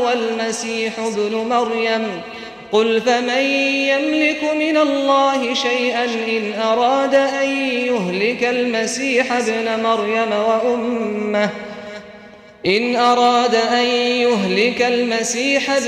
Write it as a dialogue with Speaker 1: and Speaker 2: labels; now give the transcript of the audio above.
Speaker 1: والمسيح ابن مريم قل فمن يملك من الله شيئا إن أراد أن يهلك المسيح ابن مريم